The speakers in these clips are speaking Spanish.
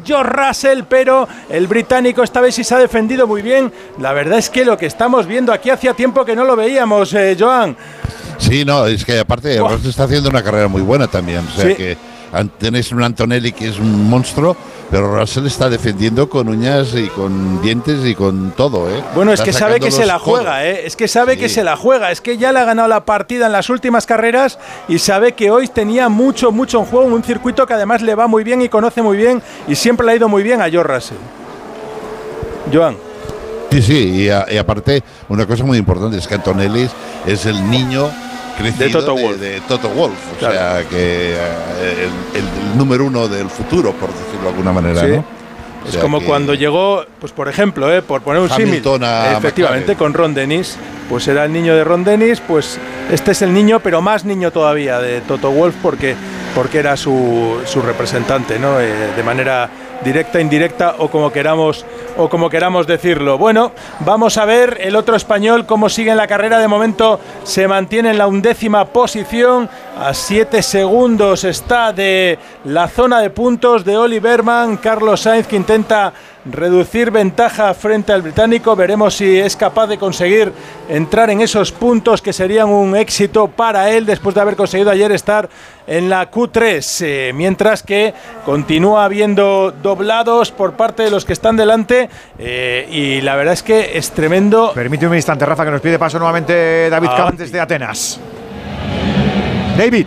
George Russell, pero el británico esta vez sí se ha defendido muy bien. La verdad es que lo que estamos viendo aquí hacía tiempo que no lo veíamos, Joan. Sí, no, es que aparte Russell está haciendo una carrera muy buena también, o sea que tenéis un Antonelli que es un monstruo, pero Russell está defendiendo con uñas y con dientes y con todo, ¿eh? Bueno, es que sabe que se la juega, ¿eh? Es que sabe que se la juega, es que ya le ha ganado la partida en las últimas carreras y sabe que hoy tenía mucho en juego, un circuito que además le va muy bien y conoce muy bien y siempre le ha ido muy bien a George Russell. Joan. Sí, y aparte, una cosa muy importante es que Antonelli es el niño crecido de Toto Wolff, o sea que el número uno del futuro, por decirlo de alguna manera, ¿no? O es como cuando llegó, pues por ejemplo, por poner un símil, efectivamente, con Ron Dennis, pues era el niño de Ron Dennis, pues este es el niño, pero más niño todavía de Toto Wolff, porque era su representante, ¿no? De manera directa, indirecta o como queramos decirlo. Bueno, vamos a ver el otro español cómo sigue en la carrera. De momento se mantiene en la 11ª posición, a 7 segundos está de la zona de puntos de Oli Berman. Carlos Sainz, que intenta reducir ventaja frente al británico. Veremos si es capaz de conseguir entrar en esos puntos que serían un éxito para él después de haber conseguido ayer estar en la Q3, mientras que continúa habiendo doblados por parte de los que están delante, y la verdad es que es tremendo. Permíteme un instante, Rafa, que nos pide paso nuevamente David Caban desde Atenas. David.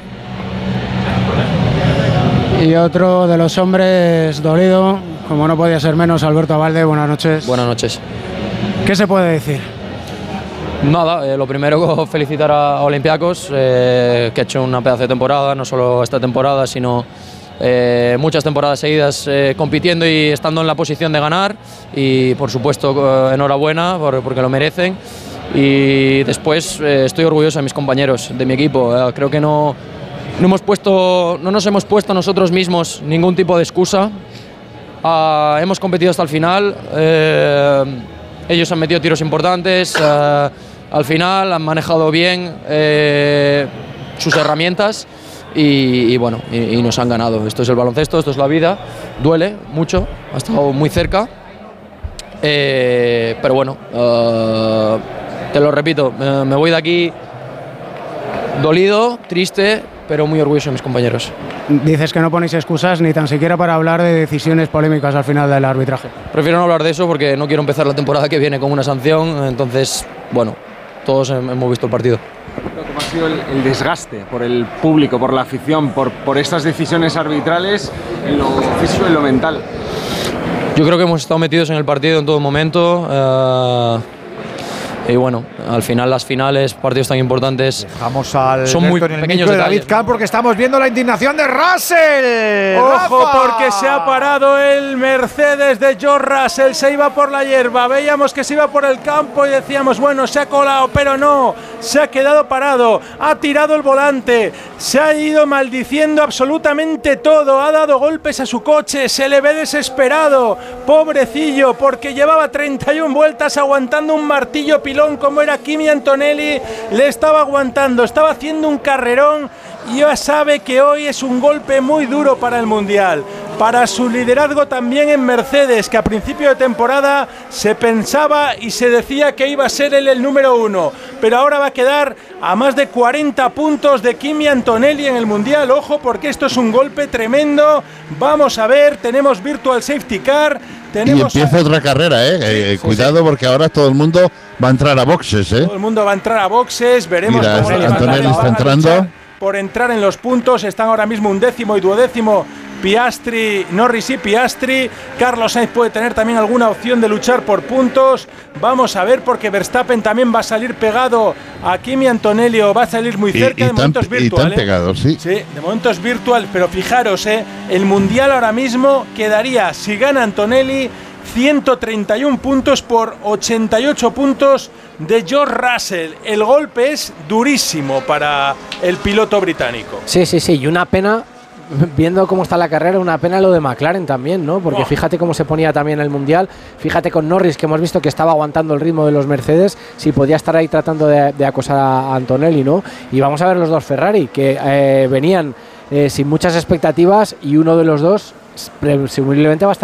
Y otro de los hombres dolido, como no podía ser menos, Alberto Abalde. Buenas noches. Buenas noches. ¿Qué se puede decir? Nada, lo primero felicitar a Olympiacos, que ha hecho una pedazo de temporada, no solo esta temporada, sino muchas temporadas seguidas compitiendo y estando en la posición de ganar, y por supuesto enhorabuena porque lo merecen. Y después estoy orgulloso de mis compañeros, de mi equipo. Creo que no nos hemos puesto nosotros mismos ningún tipo de excusa. Hemos competido hasta el final, ellos han metido tiros importantes, al final han manejado bien sus herramientas y bueno, y nos han ganado. Esto es el baloncesto, esto es la vida, duele mucho, ha estado muy cerca, pero bueno, te lo repito, me voy de aquí dolido, triste, pero muy orgulloso de mis compañeros. Dices que no ponéis excusas ni tan siquiera para hablar de decisiones polémicas al final del arbitraje. Prefiero no hablar de eso porque no quiero empezar la temporada que viene con una sanción, entonces, bueno, todos hemos visto el partido. ¿Cómo ha sido el desgaste por el público, por la afición, por estas decisiones arbitrales en lo físico y en lo mental? Yo creo que hemos estado metidos en el partido en todo momento. Y bueno, al final las finales, partidos tan importantes, dejamos al son muy pequeños de David Kahn, porque estamos viendo la indignación de Russell. ¡Ojo! ¡Rafa! Porque se ha parado el Mercedes de George Russell, se iba por la hierba, veíamos que se iba por el campo y decíamos, bueno, se ha colado, pero no, se ha quedado parado, ha tirado el volante, se ha ido maldiciendo absolutamente todo, ha dado golpes a su coche, se le ve desesperado, pobrecillo, porque llevaba 31 vueltas aguantando un martillo pilón como era Kimi Antonelli, le estaba aguantando, estaba haciendo un carrerón y ya sabe que hoy es un golpe muy duro para el Mundial, para su liderazgo también en Mercedes, que a principio de temporada se pensaba y se decía que iba a ser él el número 1, pero ahora va a quedar a más de 40 puntos de Kimi Antonelli en el Mundial. Ojo, porque esto es un golpe tremendo. Vamos a ver, tenemos Virtual Safety Car. Y empieza otra carrera, cuidado, porque ahora todo el mundo va a entrar a boxes, Todo el mundo va a entrar a boxes, veremos. Mira, cómo Antonelli está entrando. Por entrar en los puntos, están ahora mismo 11º y 12º Piastri, Norris y Piastri. Carlos Sainz puede tener también alguna opción de luchar por puntos. Vamos a ver, porque Verstappen también va a salir pegado a Kimi Antonelli, o va a salir muy cerca. De momento es virtual. Sí, de momento es virtual, pero fijaros, el Mundial ahora mismo quedaría, si gana Antonelli, 131 puntos por 88 puntos de George Russell. El golpe es durísimo para el piloto británico. Sí, y una pena, viendo cómo está la carrera, una pena lo de McLaren también, ¿no? Porque fíjate cómo se ponía también el Mundial, fíjate con Norris, que hemos visto que estaba aguantando el ritmo de los Mercedes, si podía estar ahí tratando de acosar a Antonelli, ¿no? Y vamos a ver los dos Ferrari, que venían sin muchas expectativas, y uno de los dos presumiblemente va a estar